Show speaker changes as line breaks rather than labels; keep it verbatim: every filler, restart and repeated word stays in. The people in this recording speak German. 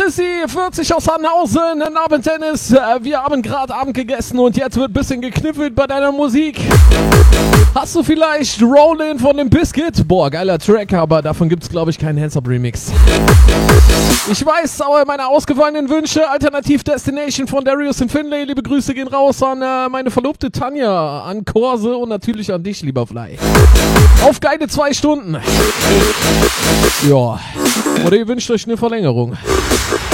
Chrissy, vierzig aus Sandhausen. Guten Abend, Dennis. Wir haben gerade Abend gegessen und jetzt wird ein bisschen gekniffelt bei deiner Musik. Hast du vielleicht Rollin von dem Biscuit? Boah, geiler Track, aber davon gibt's, glaube ich, keinen Hands-Up-Remix. Ich weiß, aber meine ausgefallenen Wünsche, Alternativ Destination von Darius in Finlay. Liebe Grüße gehen raus an äh, meine Verlobte Tanja, an Korse und natürlich an dich, lieber Fly. Auf geile zwei Stunden. Ja. Oder ihr wünscht euch eine Verlängerung.